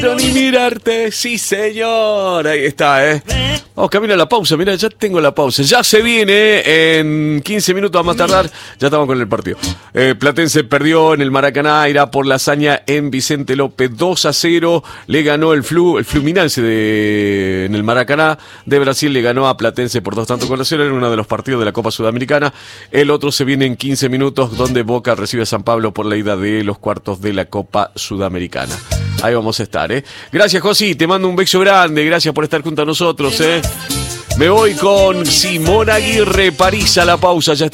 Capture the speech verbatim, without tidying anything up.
Pero ni mirarte, sí señor, ahí está, eh. Vamos, camino a la pausa, mira, ya tengo la pausa. Ya se viene, en quince minutos a más tardar, ya estamos con el partido. Eh, Platense perdió en el Maracaná, irá por la hazaña en Vicente López, dos a cero, le ganó el Flu, el Fluminense de, en el Maracaná de Brasil, le ganó a Platense por dos tantos con cero en uno de los partidos de la Copa Sudamericana. El otro se viene en quince minutos, donde Boca recibe a San Pablo por la ida de los cuartos de la Copa Sudamericana. Ahí vamos a estar, ¿eh? Gracias, Josi, te mando un beso grande, gracias por estar junto a nosotros, ¿eh? Me voy con Simón Aguirre, París a la pausa, ya está.